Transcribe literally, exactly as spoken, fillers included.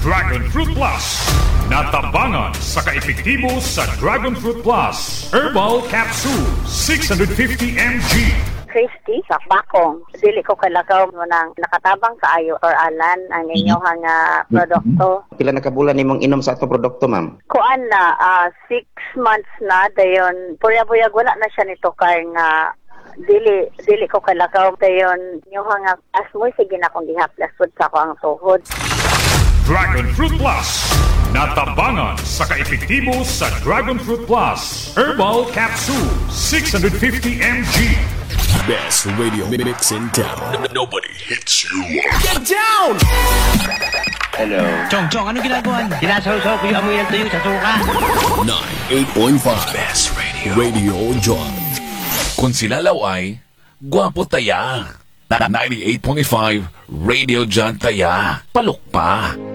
Dragon Fruit Plus. Natabangan sa kaepektibo sa Dragon Fruit Plus. Herbal Capsule, six hundred fifty milligrams. Christy, sa bakong. Dili ko kalakaw mo nang nakatabang kaayo or alan ang inyong nga produkto. Pila na kabulan nimong inom sa atong produkto, ma'am? Kuan na, ah, six months na, dayon, puyag-puyag wala na siya nito kay nga dili dili ko kalakaw dayon yung nga asmoy sige na kong gihaplas pud sa akong tuhod. Dragon Fruit Plus. Natabangan sa kaepektibo sa Dragon Fruit Plus. Herbal Capsule, six hundred fifty milligrams. Best radio mix in town. Nobody hits you. Get down! Hello. Chong, Chong, ano ginagawa niyo? Sinasawsaw ko yung amoy ng tuyo sa suka. ninety-eight point five Best Radio. Radio John. Kung sila laway, gwapo taya. ninety-eight point five Radio John taya. Palok pa.